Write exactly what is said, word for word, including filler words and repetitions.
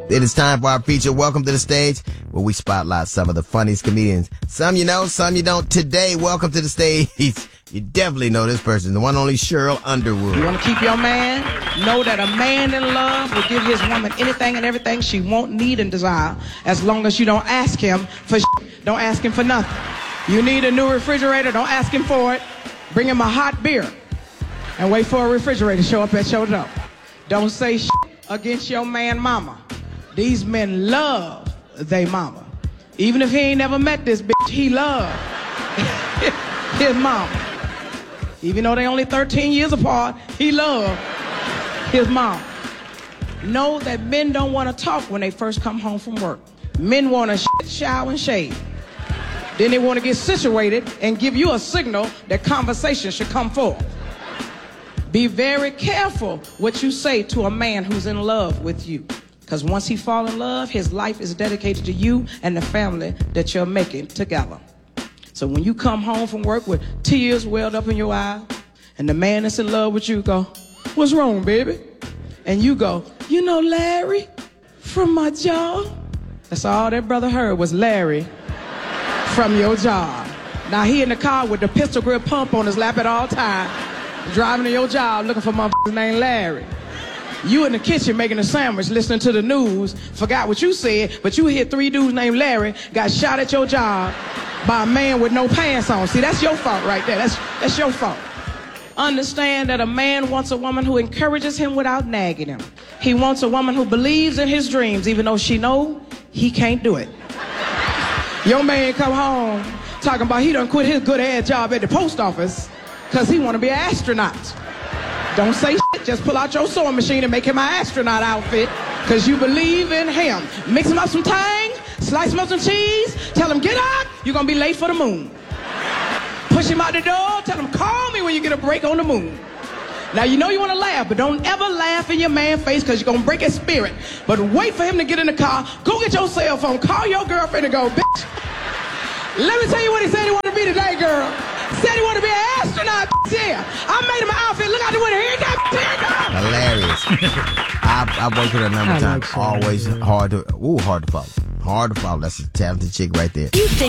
It is time for our feature, Welcome to the Stage, where we spotlight some of the funniest comedians. Some you know, some you don't. Today, welcome to the stage. You definitely know this person, the one only Cheryl Underwood. You want to keep your man? Know that a man in love will give his woman anything and everything she won't need and desire, as long as you don't ask him for shit. Don't ask him for nothing. You need a new refrigerator, don't ask him for it. Bring him a hot beer and wait for a refrigerator to show up at your door. Don't say shit against your man mama. These men love they mama. Even if he ain't never met this bitch, he love his mama. Even though they only thirteen years apart, he love his mama. Know that men don't want to talk when they first come home from work. Men want to shit, shower, and shave. Then they want to get situated and give you a signal that conversation should come forth. Be very careful what you say to a man who's in love with you. Because once he falls in love, his life is dedicated to you and the family that you're making together. So when you come home from work with tears welled up in your eyes, and the man that's in love with you go, "What's wrong, baby?" And you go, "You know Larry from my job?" That's all that brother heard was Larry from your job. Now he in the car with the pistol grip pump on his lap at all times, driving to your job looking for motherfuckers named Larry. You in the kitchen making a sandwich, listening to the news, forgot what you said, but you hear three dudes named Larry got shot at your job by a man with no pants on. See, that's your fault right there. That's, that's your fault. Understand that a man wants a woman who encourages him without nagging him. He wants a woman who believes in his dreams, even though she know he can't do it. Your man come home talking about he done quit his good ass job at the post office because he want to be an astronaut. Don't say shit, just pull out your sewing machine and make him an astronaut outfit because you believe in him. Mix him up some tang, slice him up some cheese, tell him get up, you're going to be late for the moon. Push him out the door, tell him call me when you get a break on the moon. Now you know you want to laugh, but don't ever laugh in your man's face because you're going to break his spirit. But wait for him to get in the car, go get your cell phone, call your girlfriend and go, "Bitch, let me tell you what he said he wanted to be today, girl. Said he wanted to be an astronaut, yeah. I made him an outfit. Look out the window. Here he got me. Hilarious. I've, I've worked with her a number of times. Always hard to, ooh, hard to follow. Hard to follow. That's a talented chick right there.